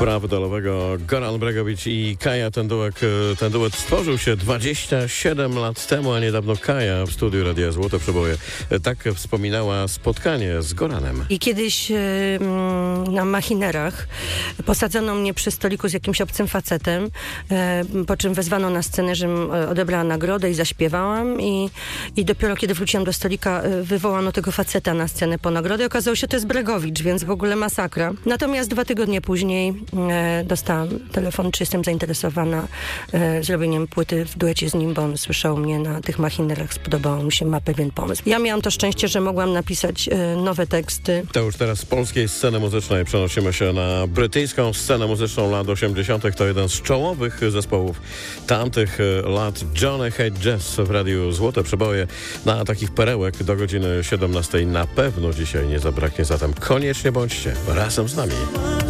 Prawdolowego Goran Bregović i Kaja. Ten duet stworzył się 27 lat temu, a niedawno Kaja w studiu Radia Złote Przeboje tak wspominała spotkanie z Goranem. I kiedyś na machinerach posadzono mnie przy stoliku z jakimś obcym facetem, po czym wezwano na scenę, żebym odebrała nagrodę i zaśpiewałam i dopiero kiedy wróciłam do stolika, wywołano tego faceta na scenę po nagrodę i okazało się, że to jest Bregowicz, więc w ogóle masakra. Natomiast 2 tygodnie później dostałam telefon, czy jestem zainteresowana zrobieniem płyty w duecie z nim, bo on słyszał mnie na tych machinerach, spodobał mu się, ma pewien pomysł. Ja miałam to szczęście, że mogłam napisać nowe teksty. To już teraz z polskiej sceny muzycznej przenosimy się na brytyjską scenę muzyczną lat 80. To jeden z czołowych zespołów tamtych lat. Johnny Hate Jazz w Radiu Złote Przeboje. Na takich perełek do godziny 17 na pewno dzisiaj nie zabraknie, zatem koniecznie bądźcie razem z nami.